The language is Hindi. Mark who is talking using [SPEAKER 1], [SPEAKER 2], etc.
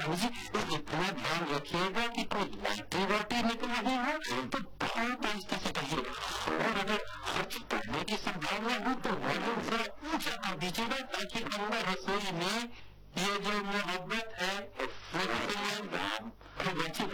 [SPEAKER 1] स्वामी जी इतना ध्यान रखिएगा कि कोई लाठी वाटी निकल रही हो तो बहुत आहिस्ता से कहिए, और अगर खर्च करने की संभावना हो तो वॉल्यूम थोड़ा ऊंचा कर दीजिएगा ताकि अंदर रसोई में ये जो मोहब्बत है बच्ची